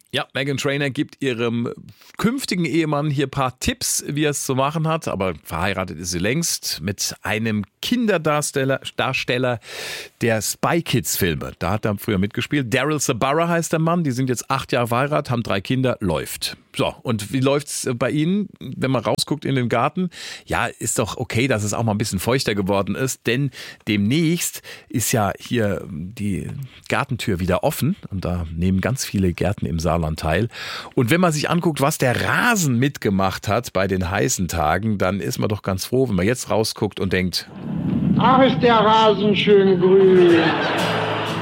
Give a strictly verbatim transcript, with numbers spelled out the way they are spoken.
Ja, Meghan Trainor gibt ihrem künftigen Ehemann hier ein paar Tipps, wie er es zu machen hat. Aber verheiratet ist sie längst mit einem Kinderdarsteller, Darsteller der Spy Kids Filme. Da hat er früher mitgespielt. Daryl Sabara heißt der Mann. Die sind jetzt acht Jahre verheiratet, haben drei Kinder. Läuft. So, und wie läuft's bei Ihnen, wenn man rausguckt in den Garten? Ja, ist doch okay, dass es auch mal ein bisschen feuchter geworden ist, denn demnächst ist ja hier die Gartentür wieder offen und da nehmen ganz viele Gärten im Saarland teil. Und wenn man sich anguckt, was der Rasen mitgemacht hat bei den heißen Tagen, dann ist man doch ganz froh, wenn man jetzt rausguckt und denkt: Ach, ist der Rasen schön grün.